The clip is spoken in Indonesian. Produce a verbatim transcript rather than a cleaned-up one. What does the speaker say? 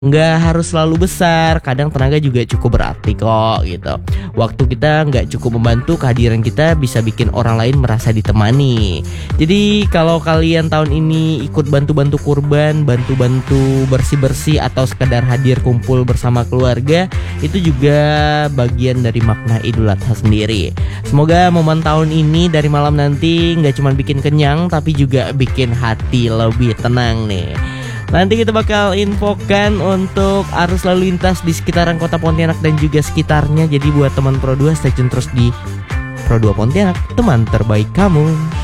nggak harus selalu besar, kadang tenaga juga cukup berarti kok gitu. Waktu kita nggak cukup membantu, kehadiran kita bisa bikin orang lain merasa ditemani. Jadi kalau kalian tahun ini ikut bantu-bantu kurban, bantu-bantu bersih-bersih atau sekedar hadir kumpul bersama keluarga, itu juga bagian dari makna Idul Adha sendiri. Semoga momen tahun ini dari malam nanti nggak cuma bikin kenyang, tapi juga bikin hati lebih tenang nih. Nanti kita bakal infokan untuk arus lalu lintas di sekitaran kota Pontianak dan juga sekitarnya. Jadi buat teman Pro dua, stay tune terus di Pro dua Pontianak, teman terbaik kamu.